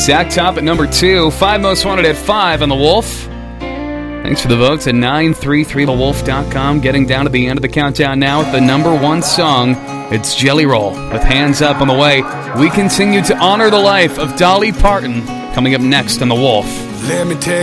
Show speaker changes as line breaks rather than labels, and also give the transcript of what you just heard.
Zach Top at number 2. 5 Most Wanted at 5 on The Wolf. Thanks for the votes at 933thewolf.com. Getting down to the end of the countdown now with the number 1 song. It's Jelly Roll with Hands Up on the way. We continue to honor the life of Dolly Parton coming up next on The Wolf.
Let me tell